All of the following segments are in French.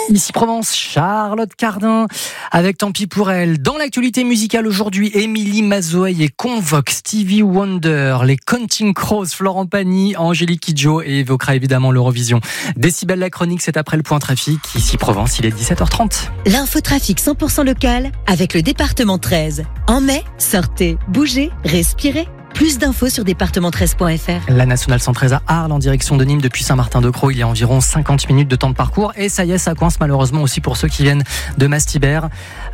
Ici Provence, Charlotte Cardin avec Tant pis pour elle. Dans l'actualité musicale aujourd'hui, Émilie Mazoyer convoque Stevie Wonder, les Counting Crows, Florent Pagny, Angélique Kidjo et évoquera évidemment l'Eurovision. Décibel la chronique, c'est après le point trafic. Ici Provence, il est 17h30. L'infotrafic 100% local avec le département 13. En mai, sortez, bougez, respirez. Plus d'infos sur département13.fr. La nationale 113 à Arles en direction de Nîmes depuis Saint-Martin-de-Crau. Il y a environ 50 minutes de temps de parcours. Et ça y est, ça coince malheureusement aussi pour ceux qui viennent de Mastibert.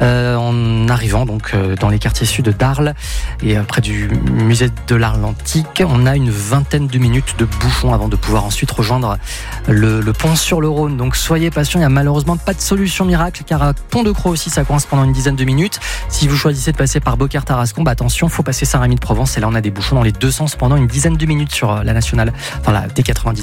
En arrivant donc dans les quartiers sud d'Arles et près du musée de l'Arles antique. On a une vingtaine de minutes de bouchons avant de pouvoir ensuite rejoindre le pont sur le Rhône. Donc soyez patients, il n'y a malheureusement pas de solution miracle car à Pont-de-Croix aussi ça coince pendant une dizaine de minutes. Si vous choisissez de passer par Beaucaire-Tarascon, attention, faut passer Saint-Rémy-de-Provence et là on a des bouchons dans les deux sens pendant une dizaine de minutes sur la nationale, enfin la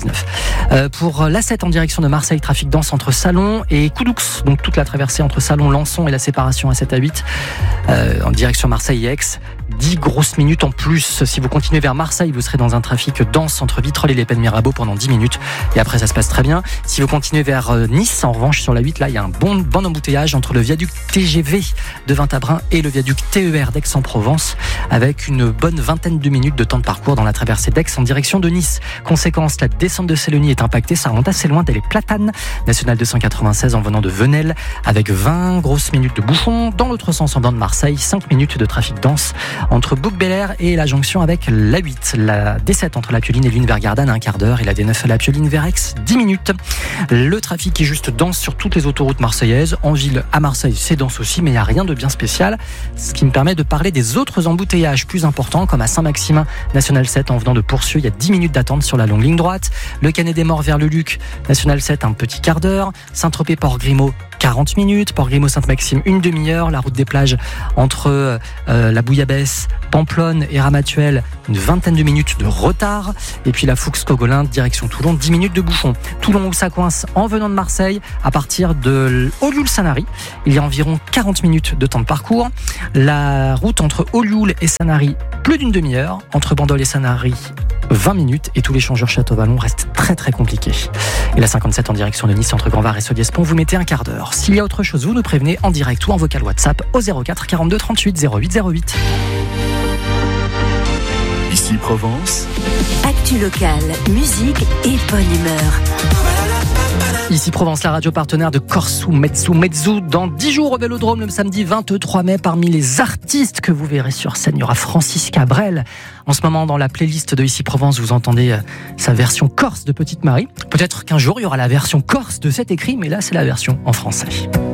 D99. Pour l'A7 en direction de Marseille, trafic dense entre Salon et Coudoux, donc toute la traversée entre Salon, Lançon et la séparation A7 à 8 en direction Marseille et Aix. 10 grosses minutes en plus. Si vous continuez vers Marseille, vous serez dans un trafic dense entre Vitrolles et les Pennes Mirabeau pendant 10 minutes. Et après, ça se passe très bien. Si vous continuez vers Nice, en revanche, sur la 8, là, il y a un bon embouteillage entre le viaduc TGV de Vintabrin et le viaduc TER d'Aix-en-Provence, avec une bonne vingtaine de minutes de temps de parcours dans la traversée d'Aix en direction de Nice. Conséquence, la descente de Sélonie est impactée. Ça remonte assez loin dès les Platanes. Nationale 296 en venant de Venelle, avec 20 grosses minutes de bouchons. Dans l'autre sens, en venant de Marseille, 5 minutes de trafic dense entre Bouc-Bel-Air et la jonction avec la 8. La D7 entre la Pioline et Lune vers Gardanne, un quart d'heure, et la D9 à la Pioline vers Aix, 10 minutes. Le trafic est juste dense sur toutes les autoroutes marseillaises. En ville, à Marseille, c'est dense aussi, mais il n'y a rien de bien spécial. Ce qui me permet de parler des autres embouteillages plus importants, comme à Saint-Maximin, National 7, en venant de Pourcieux, il y a 10 minutes d'attente sur la longue ligne droite. Le Canet des Morts vers le Luc, National 7, un petit quart d'heure. Saint-Tropez-Port-Grimaud, 40 minutes, Port-Grimaud-Sainte-Maxime, une demi-heure, la route des plages entre la Bouillabaisse, Pamplonne et Ramatuelle, une vingtaine de minutes de retard, et puis la Fuchs-Cogolin, direction Toulon, 10 minutes de bouchon. Toulon où ça coince en venant de Marseille, à partir de Olioul-Sanary, il y a environ 40 minutes de temps de parcours. La route entre Olioul et Sanary, plus d'une demi-heure, entre Bandol et Sanary, 20 minutes, et tous les changeurs Château-Vallon restent très très compliqués. Et la 57 en direction de Nice entre Grandvar et Solliès-Pont, vous mettez un quart d'heure. S'il y a autre chose, vous nous prévenez en direct ou en vocal WhatsApp au 04 42 38 08 08. Ici Provence. Actu locale, musique et bonne humeur. Ici Provence, la radio partenaire de Corso Mezzo. Dans 10 jours au Vélodrome, le samedi 23 mai, parmi les artistes que vous verrez sur scène, il y aura Francis Cabrel. En ce moment, dans la playlist de Ici Provence, vous entendez sa version corse de Petite Marie. Peut-être qu'un jour, il y aura la version corse de cet écrit, mais là, c'est la version en français.